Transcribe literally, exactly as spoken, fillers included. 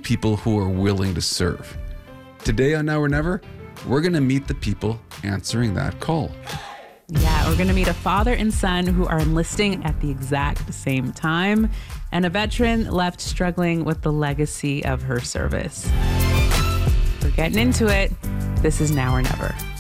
people who are willing to serve. Today on Now or Never, we're going to meet the people answering that call. Yeah, we're going to meet a father and son who are enlisting at the exact same time, and a veteran left struggling with the legacy of her service. We're getting into it. This is Now or Never.